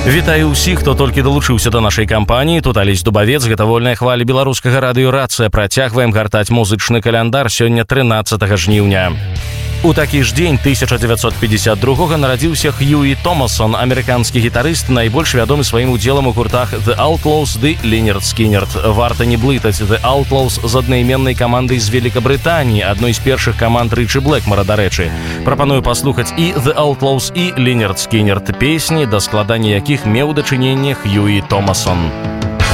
Вітаю ўсіх, хто толькі далучыўся да нашай кампаніі. Тут Алесь Дубавец, гэта вольная хваля беларускага радыё «Рацыя». Працягваем гартаць музычны каляндар. Сёння 13 жніўня. У такі ж дзень 1952 нарадзіўся Хьюі Томасон, амерыканскі гітарыст, найбольш вядомы сваім удзелам у гуртах The Outlaws ды Лінерд Скінерд. Варта не блытаць The Outlaws з аднайменнай камандай з Великабрытаніі, адной з першых каманд Рычы Блэкмара, дарэчы. Прапаную паслухаць і The Outlaws, і Лінерд Скінерд, песні, да складання якіх меў дачыненне Хьюі Томасон.